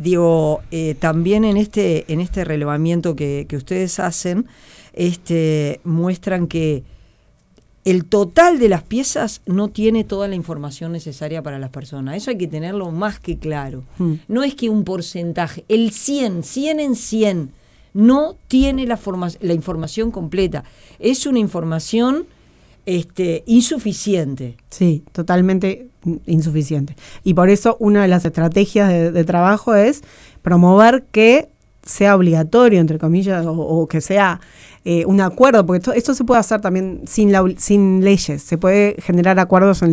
digo, también en este relevamiento que ustedes hacen, muestran que el total de las piezas no tiene toda la información necesaria para las personas. Eso hay que tenerlo más que claro. No es que un porcentaje, el 100 en 100, no tiene la información completa. Es una información insuficiente. Sí, totalmente insuficiente. Y por eso una de las estrategias de trabajo es promover que sea obligatorio, entre comillas, o que sea un acuerdo, porque esto se puede hacer también sin leyes, se puede generar acuerdos en